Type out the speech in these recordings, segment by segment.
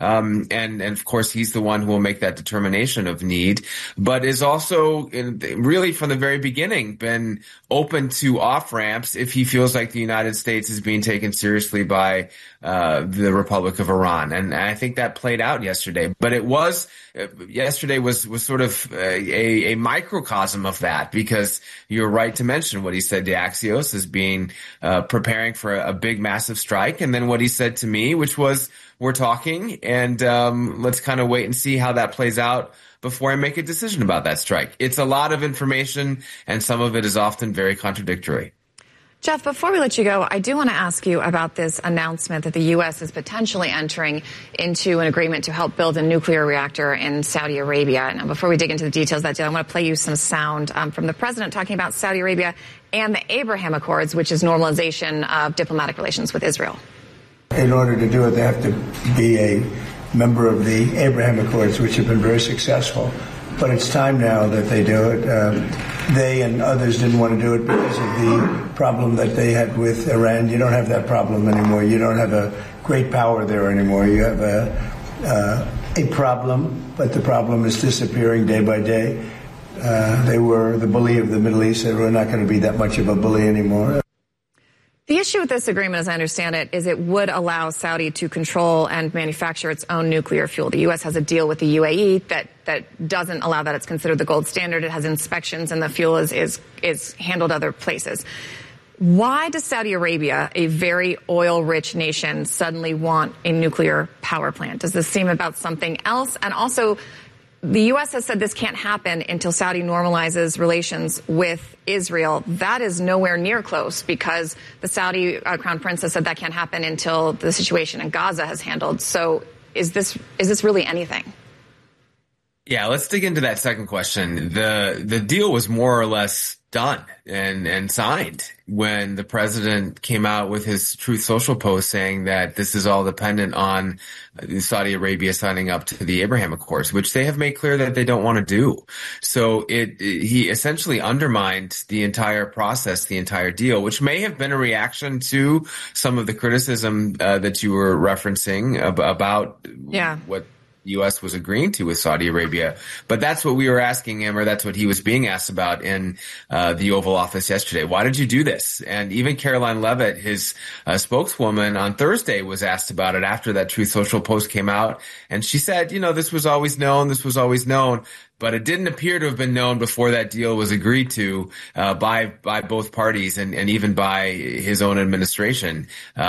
And of course, he's the one who will make that determination of need, but is also really from the very beginning been open to off-ramps if he feels like the United States is being taken seriously by the Republic of Iran. And I think that played out yesterday. But yesterday was sort of a microcosm of that, because you're right to mention what he said to Axios as being preparing for a big, massive strike. And then what he said to me, which was, we're talking, and let's kind of wait and see how that plays out before I make a decision about that strike. It's a lot of information, and some of it is often very contradictory. Jeff, before we let you go, I do want to ask you about this announcement that the U.S. is potentially entering into an agreement to help build a nuclear reactor in Saudi Arabia. Now, before we dig into the details of that deal, I want to play you some sound from the president talking about Saudi Arabia and the Abraham Accords, which is normalization of diplomatic relations with Israel. In order to do it, they have to be a member of the Abraham Accords, which have been very successful. But it's time now that they do it. They and others didn't want to do it because of the problem that they had with Iran. You don't have that problem anymore. You don't have a great power there anymore. You have a problem, but the problem is disappearing day by day. They were the bully of the Middle East. They were not going to be that much of a bully anymore. The issue with this agreement, as I understand it, is it would allow Saudi to control and manufacture its own nuclear fuel. The U.S. has a deal with the UAE that doesn't allow that. It's considered the gold standard. It has inspections, and the fuel is handled other places. Why does Saudi Arabia, a very oil-rich nation, suddenly want a nuclear power plant? Does this seem about something else? And also, the U.S. has said this can't happen until Saudi normalizes relations with Israel. That is nowhere near close, because the Saudi crown prince has said that can't happen until the situation in Gaza has handled. So is this really anything? Yeah, let's dig into that second question. The deal was more or less done and signed when the president came out with his Truth Social post saying that this is all dependent on Saudi Arabia signing up to the Abraham Accords, which they have made clear that they don't want to do. So he essentially undermined the entire process, the entire deal, which may have been a reaction to some of the criticism that you were referencing about what U.S. was agreeing to with Saudi Arabia. But that's what we were asking him, or that's what he was being asked about in the Oval Office yesterday. Why did you do this? And even Caroline Leavitt, his spokeswoman, on Thursday was asked about it after that Truth Social post came out. And she said, this was always known. But it didn't appear to have been known before that deal was agreed to by both parties and even by his own administration.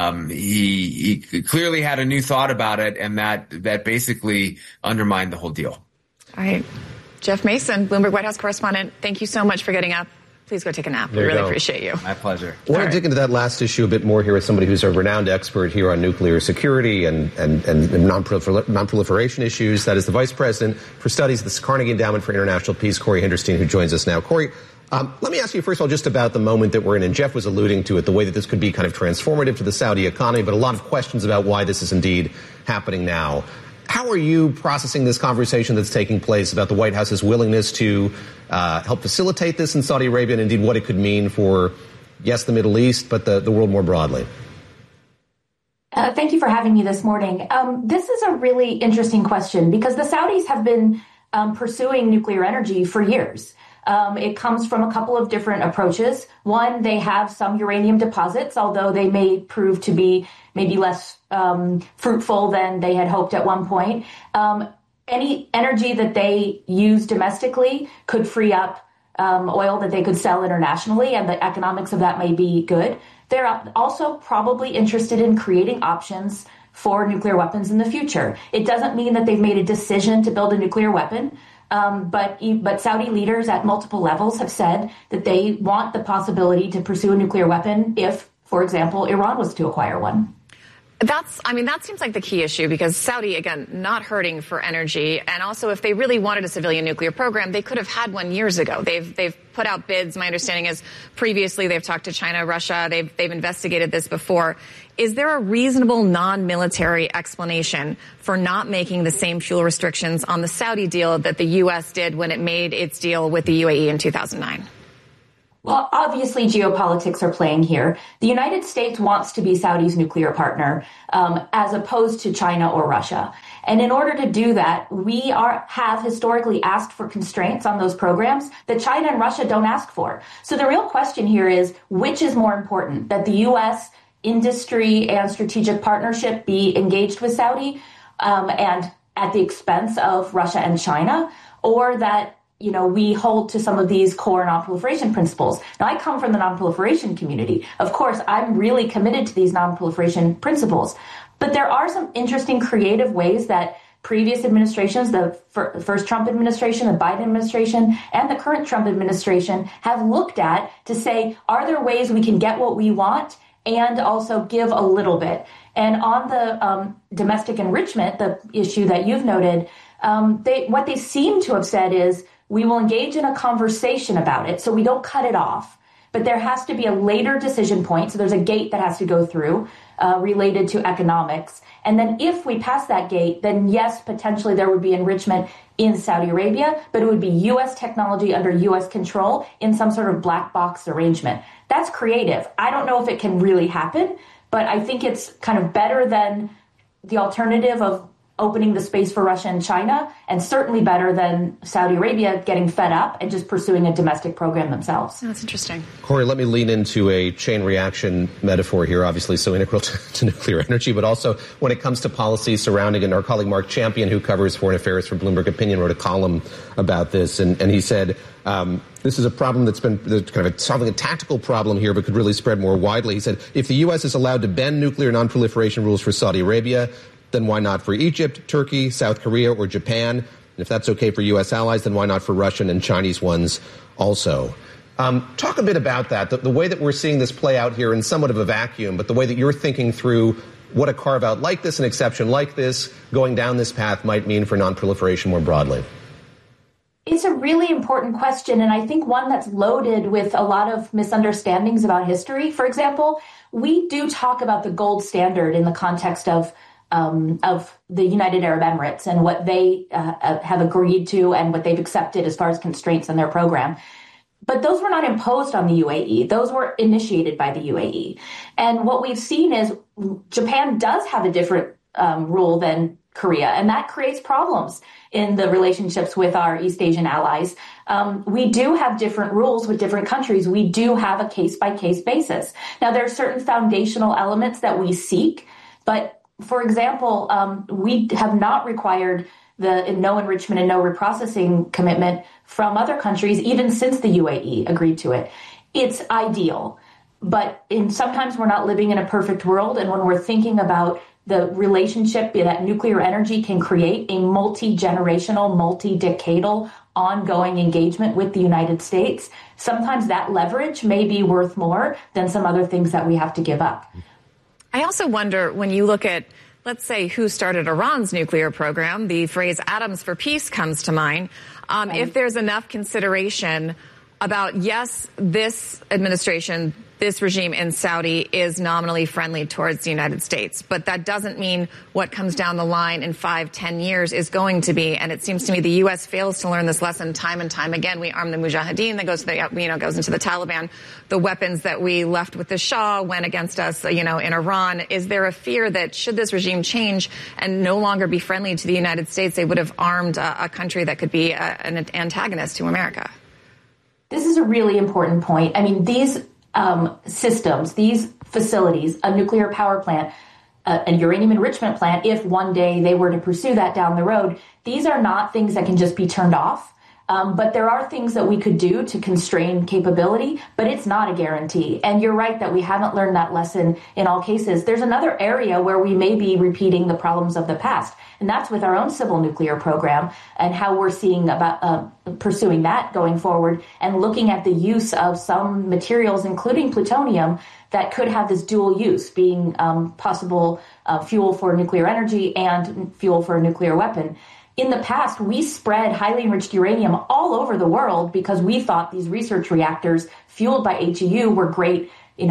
He clearly had a new thought about it, and that basically undermined the whole deal. All right. Jeff Mason, Bloomberg White House correspondent, thank you so much for getting up. Please go take a nap. We really appreciate you. My pleasure. I want to dig into that last issue a bit more here with somebody who's a renowned expert here on nuclear security and non-proliferation issues. That is the Vice President for Studies at the Carnegie Endowment for International Peace, Corey Hinderstein, who joins us now. Corey, let me ask you, first of all, just about the moment that we're in, and Jeff was alluding to it, the way that this could be kind of transformative to the Saudi economy, but a lot of questions about why this is indeed happening now. How are you processing this conversation that's taking place about the White House's willingness to help facilitate this in Saudi Arabia, and indeed what it could mean for, yes, the Middle East, but the world more broadly? Thank you for having me this morning. This is a really interesting question because the Saudis have been pursuing nuclear energy for years. It comes from a couple of different approaches. One, they have some uranium deposits, although they may prove to be maybe less fruitful than they had hoped at one point. Any energy that they use domestically could free up oil that they could sell internationally, and the economics of that may be good. They're also probably interested in creating options for nuclear weapons in the future. It doesn't mean that they've made a decision to build a nuclear weapon. But Saudi leaders at multiple levels have said that they want the possibility to pursue a nuclear weapon if, for example, Iran was to acquire one. That seems like the key issue, because Saudi, again, not hurting for energy. And also, if they really wanted a civilian nuclear program, they could have had one years ago. They've put out bids. My understanding is previously they've talked to China, Russia. They've investigated this before. Is there a reasonable non-military explanation for not making the same fuel restrictions on the Saudi deal that the U.S. did when it made its deal with the UAE in 2009? Well, obviously, geopolitics are playing here. The United States wants to be Saudi's nuclear partner, as opposed to China or Russia. And in order to do that, we have historically asked for constraints on those programs that China and Russia don't ask for. So the real question here is, which is more important, that the U.S. industry and strategic partnership be engaged with Saudi and at the expense of Russia and China, or that we hold to some of these core non-proliferation principles. Now, I come from the non-proliferation community. Of course, I'm really committed to these non-proliferation principles. But there are some interesting creative ways that previous administrations, the first Trump administration, the Biden administration, and the current Trump administration have looked at to say, are there ways we can get what we want and also give a little bit? And on the domestic enrichment, the issue that you've noted, what they seem to have said is, we will engage in a conversation about it, so we don't cut it off. But there has to be a later decision point, so there's a gate that has to go through related to economics. And then if we pass that gate, then yes, potentially there would be enrichment in Saudi Arabia, but it would be U.S. technology under U.S. control in some sort of black box arrangement. That's creative. I don't know if it can really happen, but I think it's kind of better than the alternative of opening the space for Russia and China, and certainly better than Saudi Arabia getting fed up and just pursuing a domestic program themselves. That's interesting. Corey, let me lean into a chain reaction metaphor here, obviously so integral to nuclear energy, but also when it comes to policy surrounding it. And our colleague Mark Champion, who covers foreign affairs for Bloomberg Opinion, wrote a column about this, and he said, this is a problem that's been kind of solving a tactical problem here, but could really spread more widely. He said, if the U.S. is allowed to bend nuclear non-proliferation rules for Saudi Arabia, then why not for Egypt, Turkey, South Korea, or Japan? And if that's okay for U.S. allies, then why not for Russian and Chinese ones also? Talk a bit about that, the way that we're seeing this play out here in somewhat of a vacuum, but the way that you're thinking through what a carve-out like this, an exception like this, going down this path might mean for non-proliferation more broadly. It's a really important question, and I think one that's loaded with a lot of misunderstandings about history. For example, we do talk about the gold standard in the context of the United Arab Emirates and what they have agreed to and what they've accepted as far as constraints on their program. But those were not imposed on the UAE. Those were initiated by the UAE. And what we've seen is Japan does have a different rule than Korea, and that creates problems in the relationships with our East Asian allies. We do have different rules with different countries. We do have a case-by-case basis. Now, there are certain foundational elements that we seek, but for example, we have not required the no enrichment and no reprocessing commitment from other countries, even since the UAE agreed to it. It's ideal, but sometimes we're not living in a perfect world. And when we're thinking about the relationship that nuclear energy can create, a multi-generational, multi-decadal, ongoing engagement with the United States, sometimes that leverage may be worth more than some other things that we have to give up. I also wonder, when you look at, let's say, who started Iran's nuclear program, the phrase atoms for peace comes to mind. If there's enough consideration about, yes, this administration, this regime in Saudi is nominally friendly towards the United States, but that doesn't mean what comes down the line in 5-10 years is going to be. And it seems to me the U.S. fails to learn this lesson time and time again. We arm the Mujahideen that goes into the Taliban. The weapons that we left with the Shah went against us, in Iran. Is there a fear that should this regime change and no longer be friendly to the United States, they would have armed a country that could be an antagonist to America? This is a really important point. I mean, these systems, these facilities, a nuclear power plant, a uranium enrichment plant, if one day they were to pursue that down the road, these are not things that can just be turned off. But there are things that we could do to constrain capability, but it's not a guarantee. And you're right that we haven't learned that lesson in all cases. There's another area where we may be repeating the problems of the past, and that's with our own civil nuclear program and how we're seeing about pursuing that going forward and looking at the use of some materials, including plutonium, that could have this dual use, being possible fuel for nuclear energy and fuel for a nuclear weapon. In the past, we spread highly enriched uranium all over the world because we thought these research reactors fueled by HEU were great,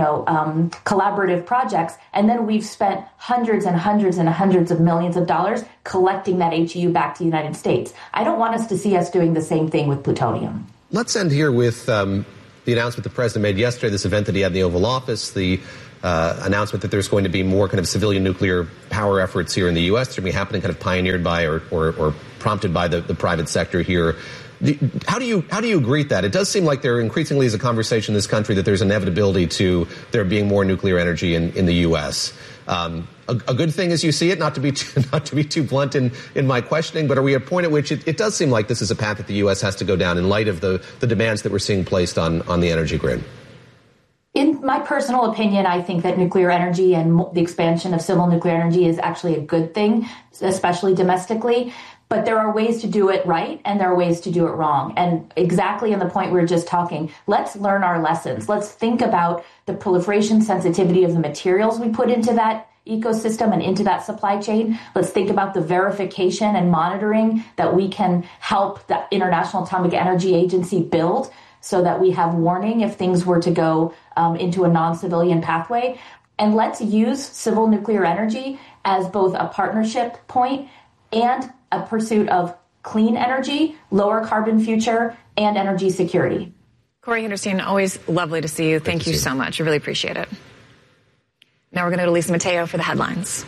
collaborative projects. And then we've spent hundreds and hundreds and hundreds of millions of dollars collecting that HEU back to the United States. I don't want us to see us doing the same thing with plutonium. Let's end here with the announcement the president made yesterday, this event that he had in the Oval Office, the announcement that there's going to be more kind of civilian nuclear power efforts here in the U.S. They're going to be happening kind of pioneered by or prompted by the private sector here. How do you greet that? It does seem like there increasingly is a conversation in this country that there's inevitability to there being more nuclear energy in the U.S. A good thing as you see it, not to be too blunt in my questioning, but are we at a point at which it does seem like this is a path that the U.S. has to go down in light of the demands that we're seeing placed on the energy grid? In my personal opinion, I think that nuclear energy and the expansion of civil nuclear energy is actually a good thing, especially domestically. But there are ways to do it right and there are ways to do it wrong. And exactly in the point we were just talking, let's learn our lessons. Let's think about the proliferation sensitivity of the materials we put into that ecosystem and into that supply chain. Let's think about the verification and monitoring that we can help the International Atomic Energy Agency build so that we have warning if things were to go into a non-civilian pathway. And let's use civil nuclear energy as both a partnership point and a pursuit of clean energy, lower carbon future, and energy security. Corey Hinderstein, always lovely to see you. Thank you so much. I really appreciate it. Now we're going to go to Lisa Mateo for the headlines.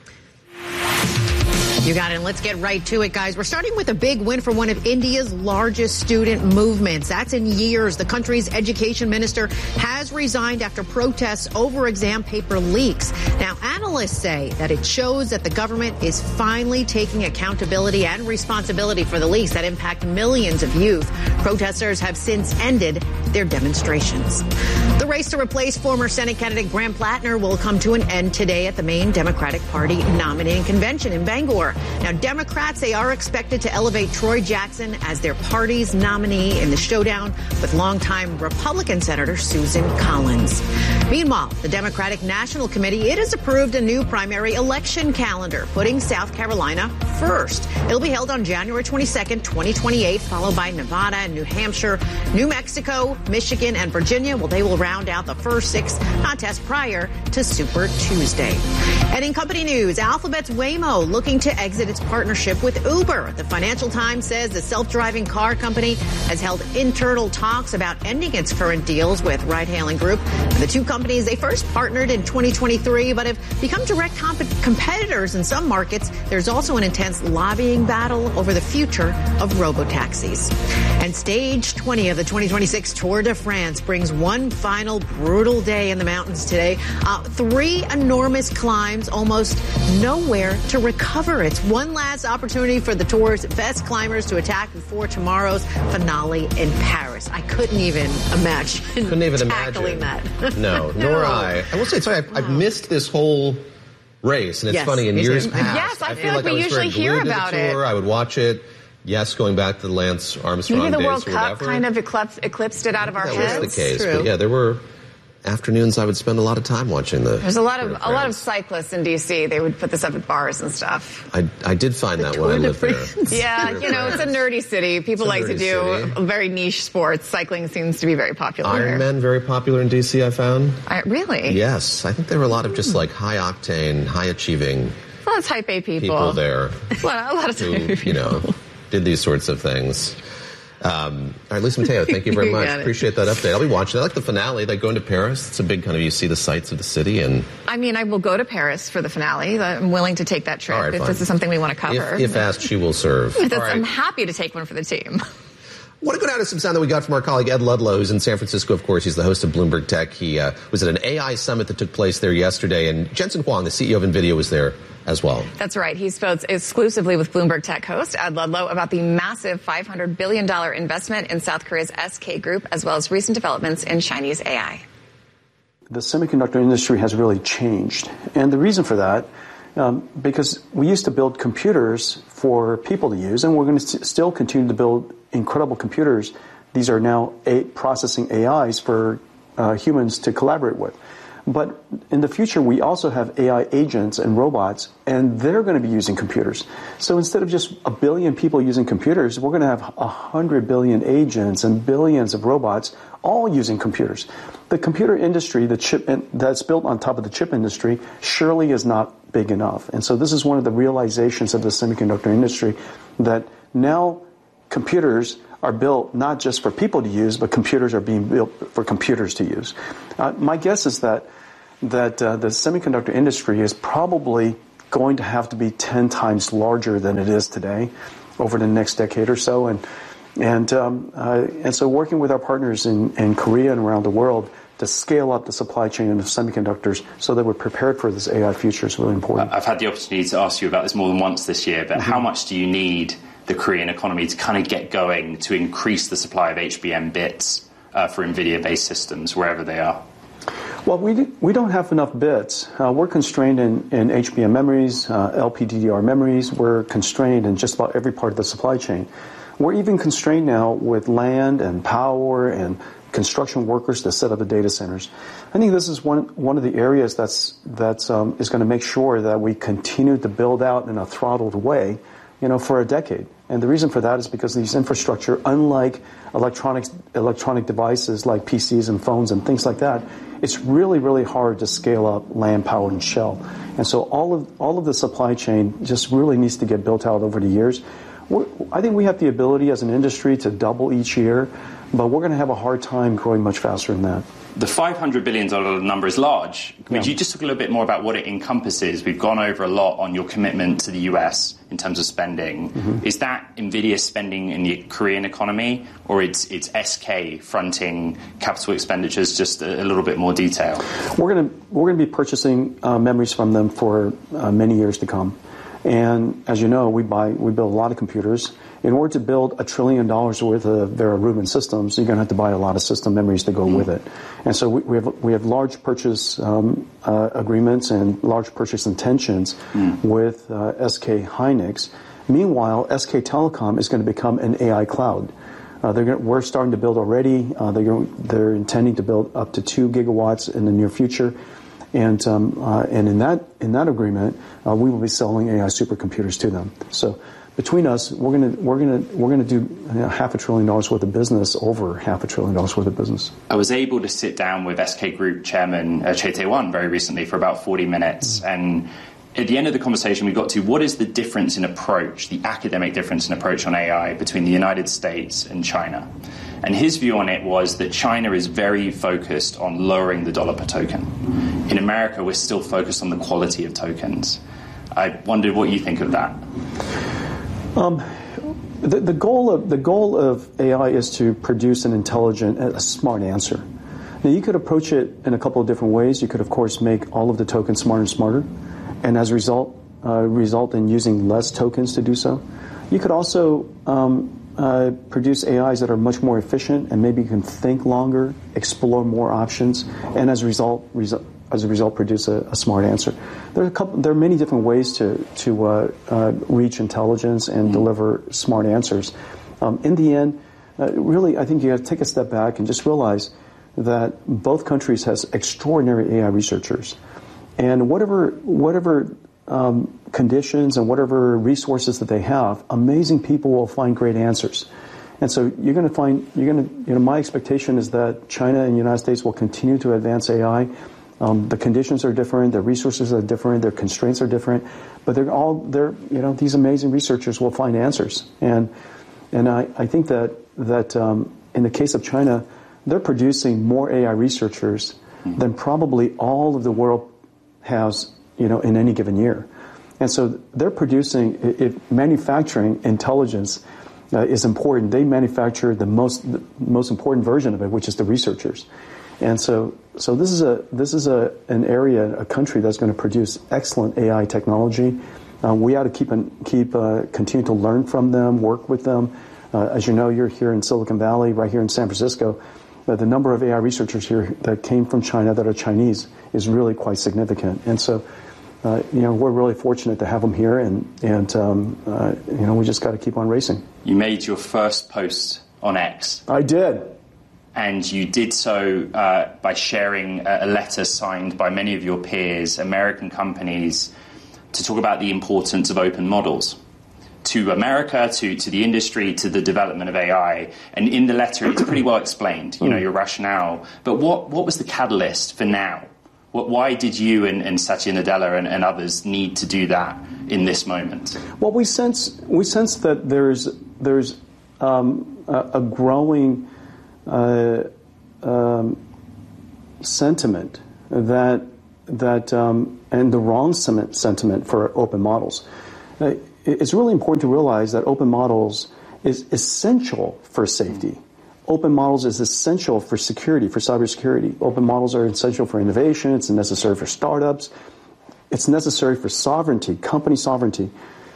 You got it. And let's get right to it, guys. We're starting with a big win for one of India's largest student movements. That's in years. The country's education minister has resigned after protests over exam paper leaks. Now, analysts say that it shows that the government is finally taking accountability and responsibility for the leaks that impact millions of youth. Protesters have since ended their demonstrations. The race to replace former Senate candidate Graham Plattner will come to an end today at the main Democratic Party nominating convention in Bangor. Now, Democrats, they are expected to elevate Troy Jackson as their party's nominee in the showdown with longtime Republican Senator Susan Collins. Meanwhile, the Democratic National Committee, it has approved a new primary election calendar, putting South Carolina first. It'll be held on January 22nd, 2028, followed by Nevada and New Hampshire, New Mexico, Michigan, and Virginia. Well, they will round out the first 6 contests prior to Super Tuesday. And in company news, Alphabet's Waymo looking to exit its partnership with Uber. The Financial Times says the self-driving car company has held internal talks about ending its current deals with ride-hailing group. The two companies, they first partnered in 2023, but have become direct competitors in some markets. There's also an intense lobbying battle over the future of robo-taxis. And stage 20 of the 2026 Tour de France brings one final brutal day in the mountains today. 3 enormous climbs, almost nowhere to recover. It's one last opportunity for the Tour's best climbers to attack before tomorrow's finale in Paris. I couldn't even imagine tackling that. No, nor I. I will say, I've missed this whole race, and it's funny, in years past, yes, I feel like I we was usually very hear glued to about the tour. it. I would watch it. Yes, going back to the Lance Armstrong Maybe the days World Cup whatever. kind of eclipsed it out of our heads. That was the case, but yeah, there were afternoons I would spend a lot of time watching the. There's a lot of cyclists in D.C. They would put this up at bars and stuff. I did find that when I lived there. Yeah, it's a nerdy city. People like to do very niche sports. Cycling seems to be very popular. Ironman, very popular in D.C., I found. Really? Yes, I think there were a lot of just like high octane, high achieving. A lot of type A people there. a lot of type A people. Did these sorts of things. All right, Lisa Mateo, thank you very much. Appreciate that update. I'll be watching. I like the finale. Like going to Paris. It's a big kind of, you see the sights of the city. And I mean, I will go to Paris for the finale. I'm willing to take that trip if this is something we want to cover. If asked, she will serve. I'm happy to take one for the team. I want to go down to some sound that we got from our colleague Ed Ludlow, who's in San Francisco, of course. He's the host of Bloomberg Tech. He was at an AI summit that took place there yesterday, and Jensen Huang, the CEO of NVIDIA, was there as well. That's right. He spoke exclusively with Bloomberg Tech host Ed Ludlow about the massive $500 billion investment in South Korea's SK Group, as well as recent developments in Chinese AI. The semiconductor industry has really changed. And the reason for that, because we used to build computers for people to use, and we're going to still continue to build incredible computers. These are now processing AIs for humans to collaborate with. But in the future, we also have AI agents and robots, and they're going to be using computers. So instead of just 1 billion people using computers, we're going to have 100 billion agents and billions of robots all using computers. The computer industry, the chip that's built on top of the chip industry, surely is not big enough. And so this is one of the realizations of the semiconductor industry, that now computers are built not just for people to use, but computers are being built for computers to use. My guess is that that the semiconductor industry is probably going to have to be 10 times larger than it is today over the next decade or so. And so working with our partners in Korea and around the world to scale up the supply chain of semiconductors so that we're prepared for this AI future is really important. I've had the opportunity to ask you about this more than once this year, but how much do you need the Korean economy to kind of get going to increase the supply of HBM bits for NVIDIA-based systems wherever they are? Well, we don't have enough bits. We're constrained in HBM memories, LPDDR memories. We're constrained in just about every part of the supply chain. We're even constrained now with land and power and construction workers to set up the data centers. I think this is one of the areas that's is going to make sure that we continue to build out in a throttled way, for a decade. And the reason for that is because these infrastructure, unlike electronic devices like PCs and phones and things like that, it's really, really hard to scale up land, power, and shell. And so all of the supply chain just really needs to get built out over the years. I think we have the ability as an industry to double each year, but we're going to have a hard time growing much faster than that. The $500 billion number is large. Could you just talk a little bit more about what it encompasses? We've gone over a lot on your commitment to the US in terms of spending. Mm-hmm. Is that NVIDIA spending in the Korean economy, or it's SK fronting capital expenditures? Just a little bit more detail. We're going to be purchasing memories from them for many years to come. And as you know, we build a lot of computers. In order to build $1 trillion worth of Vera Rubin systems, you're going to have to buy a lot of system memories to go with it. And so we have large purchase agreements and large purchase intentions with SK Hynix. Meanwhile, SK Telecom is going to become an AI cloud. We're starting to build already. They're intending to build up to 2 gigawatts in the near future. And in that agreement, we will be selling AI supercomputers to them. So between us, we're gonna do $500 billion worth of business, over $500 billion worth of business. I was able to sit down with SK Group Chairman Choi Tae-won very recently for about 40 minutes, and at the end of the conversation, we got to what is the difference in approach, the academic difference in approach on AI between the United States and China. And his view on it was that China is very focused on lowering the dollar per token. In America, we're still focused on the quality of tokens. I wondered what you think of that. The goal of AI is to produce an intelligent, a smart answer. Now, you could approach it in a couple of different ways. You could, of course, make all of the tokens smarter and smarter, and as a result in using less tokens to do so. You could also produce AIs that are much more efficient, and maybe you can think longer, explore more options, and as a result produce a smart answer. There are many different ways to reach intelligence and deliver smart answers. In the end, really, I think you have to take a step back and just realize that both countries has extraordinary AI researchers, and whatever conditions and whatever resources that they have, amazing people will find great answers. And so my expectation is that China and the United States will continue to advance AI. The conditions are different, the resources are different, their constraints are different, but these amazing researchers will find answers. And I think that in the case of China, they're producing more AI researchers than probably all of the world has, in any given year. And so they're producing, manufacturing intelligence is important. They manufacture the most important version of it, which is the researchers. And so this is an area, a country that's going to produce excellent AI technology. We ought to continue to learn from them, work with them. As you know, you're here in Silicon Valley, right here in San Francisco. The number of AI researchers here that came from China that are Chinese is really quite significant. And so, we're really fortunate to have them here, and we just got to keep on racing. You made your first post on X. I did. And you did so by sharing a letter signed by many of your peers, American companies, to talk about the importance of open models to America, to the industry, to the development of AI. And in the letter, it's pretty well explained, your rationale. But what was the catalyst for now? Why did you and Satya Nadella and others need to do that in this moment? Well, we sense that there's a growing sentiment that and the wrong sentiment for open models. It's really important to realize that open models is essential for safety. Open models is essential for security, for cybersecurity. Open models are essential for innovation. It's necessary for startups. It's necessary for sovereignty, company sovereignty.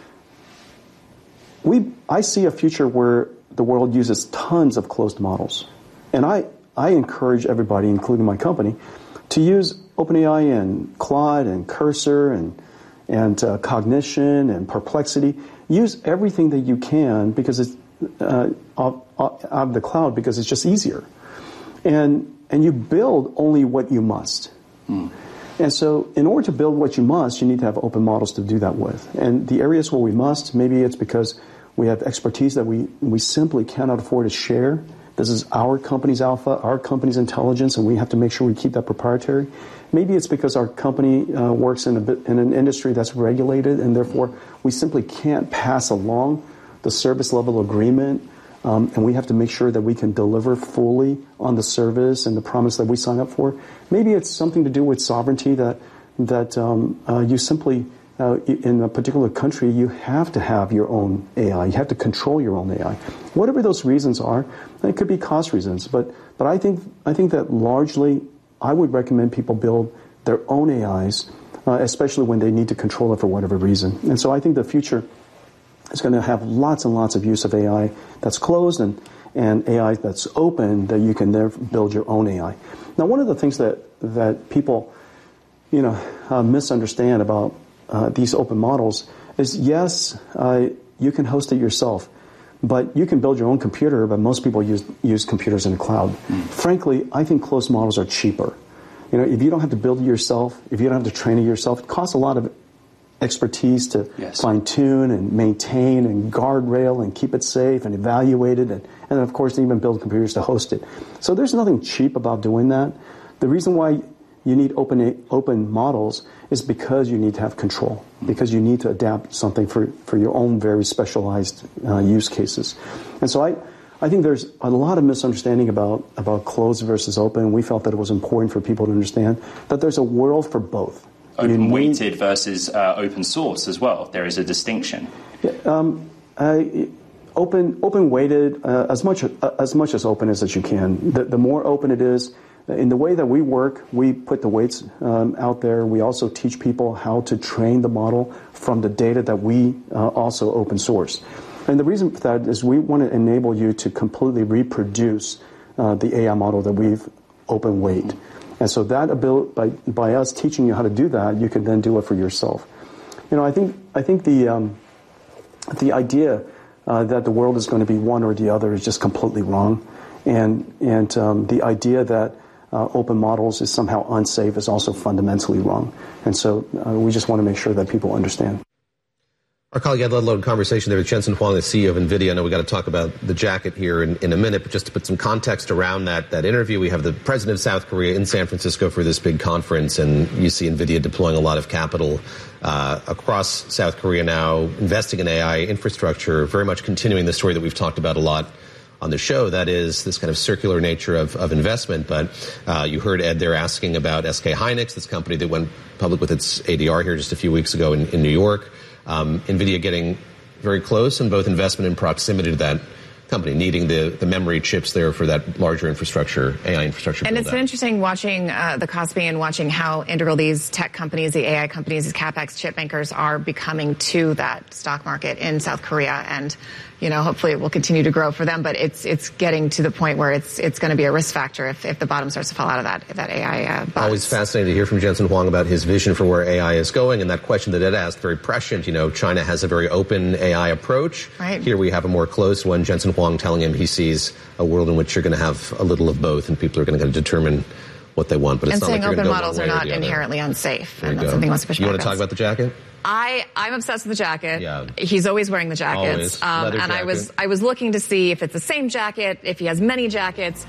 I see a future where the world uses tons of closed models. And I encourage everybody, including my company, to use OpenAI and Claude and Cursor and Cognition and Perplexity. Use everything that you can because it's out of the cloud because it's just easier. And you build only what you must. And so in order to build what you must, you need to have open models to do that with. And the areas where we must, maybe it's because we have expertise that we simply cannot afford to share. This is our company's alpha, our company's intelligence, and we have to make sure we keep that proprietary. Maybe it's because our company works in an industry that's regulated, and therefore we simply can't pass along the service level agreement, and we have to make sure that we can deliver fully on the service and the promise that we sign up for. Maybe it's something to do with sovereignty that you simply, in a particular country, you have to have your own AI. You have to control your own AI. Whatever those reasons are, it could be cost reasons, but I think that largely I would recommend people build their own AIs, especially when they need to control it for whatever reason. And so I think the future is going to have lots and lots of use of AI that's closed and AI that's open that you can there build your own AI. Now, one of the things that people, misunderstand about these open models is, yes, you can host it yourself, but you can build your own computer, but most people use computers in the cloud. Frankly, I think closed models are cheaper. If you don't have to build it yourself, if you don't have to train it yourself, it costs a lot of expertise to fine-tune and maintain and guardrail and keep it safe and evaluate it, and of course even build computers to host it. So there's nothing cheap about doing that. The reason why you need open models is because you need to have control, because you need to adapt something for your own very specialized use cases. And so I think there's a lot of misunderstanding about closed versus open. We felt that it was important for people to understand that there's a world for both. Open-weighted versus open source as well. There is a distinction. Open-weighted, as much as open as you can. The more open it is, in the way that we work, we put the weights out there. We also teach people how to train the model from the data that we also open source. And the reason for that is we want to enable you to completely reproduce the AI model that we've open weight. And so that ability, by us teaching you how to do that, you can then do it for yourself. I think the idea that the world is going to be one or the other is just completely wrong, and the idea that open models is somehow unsafe is also fundamentally wrong. And so we just want to make sure that people understand. Our colleague had a loaded conversation there with Jensen Huang, the CEO of NVIDIA. I know we got to talk about the jacket here in a minute, but just to put some context around that interview, we have the president of South Korea in San Francisco for this big conference, and you see NVIDIA deploying a lot of capital across South Korea now, investing in AI infrastructure, very much continuing the story that we've talked about a lot on the show, that is this kind of circular nature of investment. But you heard Ed there asking about SK Hynix, this company that went public with its ADR here just a few weeks ago in New York. NVIDIA getting very close in both investment and proximity to that company, needing the memory chips there for that larger infrastructure, AI infrastructure. And it's been interesting watching the Kospi and watching how integral these tech companies, the AI companies, these CapEx chip makers are becoming to that stock market in South Korea. And hopefully it will continue to grow for them, but it's getting to the point where it's going to be a risk factor if the bottom starts to fall out of that AI buzz. Always fascinating to hear from Jensen Huang about his vision for where AI is going, and that question that Ed asked, very prescient. China has a very open AI approach. Right. Here we have a more closed one. Jensen Huang telling him he sees a world in which you're going to have a little of both, and people are going to determine what they want. But it's and not saying like open models are not inherently unsafe, and that's something he wants to push back. You want to talk about the jacket? I'm obsessed with the jacket. Yeah. He's always wearing the jackets. Always. Leather and jacket. I was looking to see if it's the same jacket, if he has many jackets.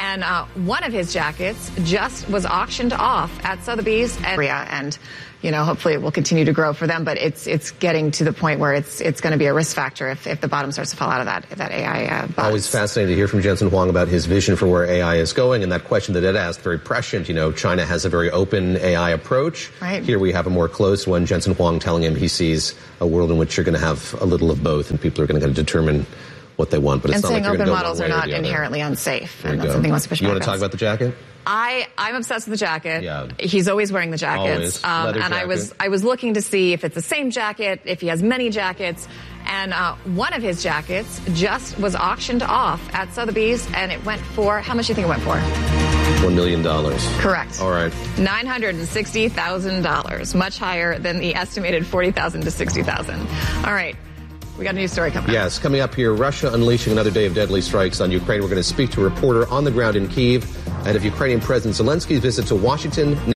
And one of his jackets just was auctioned off at Sotheby's and hopefully it will continue to grow for them. But it's getting to the point where it's going to be a risk factor if the bottom starts to fall out of that AI buzz. Always fascinating to hear from Jensen Huang about his vision for where AI is going. And that question that Ed asked, very prescient. China has a very open AI approach. Right. Here we have a more closed one. Jensen Huang telling him he sees a world in which you're going to have a little of both and people are going to determine what they want, but it's and not saying like open models are not inherently unsafe, and that's something he wants to push back. You want to talk about the jacket? I'm obsessed with the jacket. Yeah. He's always wearing the jackets. Always. And jacket. I was looking to see if it's the same jacket, if he has many jackets. And one of his jackets just was auctioned off at Sotheby's, and it went for, how much do you think it went for? $1 million. Correct. All right. $960,000, much higher than the estimated $40,000 to $60,000. All right. We got a new story coming up. Yes, coming up here, Russia unleashing another day of deadly strikes on Ukraine. We're going to speak to a reporter on the ground in Kyiv ahead of Ukrainian President Zelensky's visit to Washington.